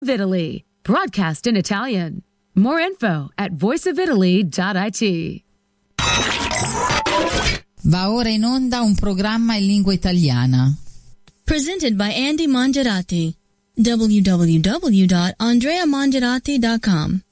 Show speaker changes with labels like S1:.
S1: Italy, broadcast in Italian. More info at voiceofitaly.it.
S2: Va ora in onda un programma in lingua italiana.
S3: Presented by Andy Mangiarati. www.andreamangiarati.com